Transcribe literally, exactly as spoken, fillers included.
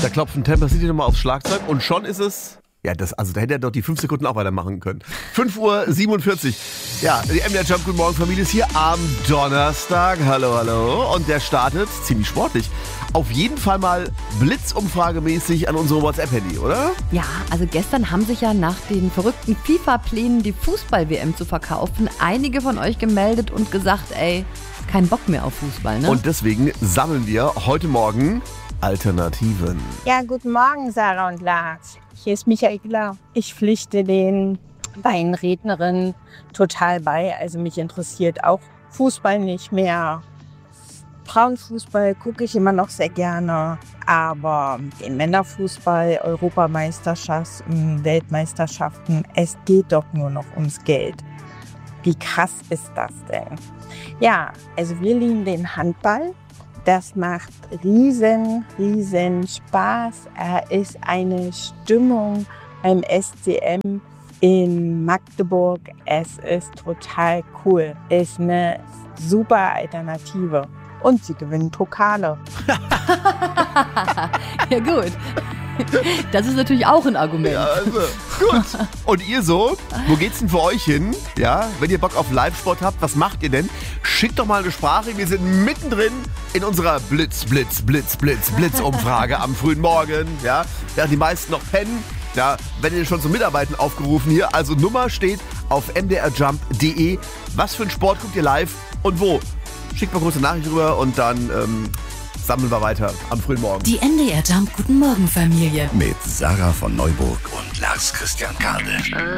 da klopft ein Temper City nochmal aufs Schlagzeug und schon ist es... Ja, das, also da hätte er doch die fünf Sekunden auch weitermachen können. fünf Uhr siebenundvierzig. Ja, die M D R Jump Guten Morgen Familie ist hier am Donnerstag. Hallo, hallo. Und der startet ziemlich sportlich. Auf jeden Fall mal blitzumfragemäßig an unsere WhatsApp-Handy, oder? Ja, also gestern haben sich ja nach den verrückten FIFA-Plänen, die Fußball-W M zu verkaufen, einige von euch gemeldet und gesagt, ey, kein Bock mehr auf Fußball, ne? Und deswegen sammeln wir heute Morgen Alternativen. Ja, guten Morgen, Sarah und Lars. Hier ist Michaela. Ich pflichte den beiden Rednerinnen total bei. Also mich interessiert auch Fußball nicht mehr. Frauenfußball gucke ich immer noch sehr gerne. Aber den Männerfußball, Europameisterschaften, Weltmeisterschaften, es geht doch nur noch ums Geld. Wie krass ist das denn? Ja, also wir lieben den Handball. Das macht riesen, riesen Spaß. Er ist eine Stimmung beim S C M in Magdeburg. Es ist total cool. Ist eine super Alternative. Und sie gewinnen Pokale. Ja gut, das ist natürlich auch ein Argument. Ja, also, gut. Und ihr so, wo geht's denn für euch hin? Ja, wenn ihr Bock auf Live-Sport habt, was macht ihr denn? Schickt doch mal eine Sprache. Wir sind mittendrin in unserer Blitz, Blitz, Blitz, Blitz, Blitz-Umfrage am frühen Morgen. Ja, während die meisten noch pennen. Ja, wenn ihr schon zum Mitarbeiten aufgerufen hier. Also Nummer steht auf m d r jump punkt d e. Was für einen Sport guckt ihr live und wo? Schickt mal kurz eine Nachricht rüber und dann ähm, sammeln wir weiter am frühen Morgen. Die M D R Jump Guten Morgen Familie. Mit Sarah von Neuburg und Lars Christian Kade.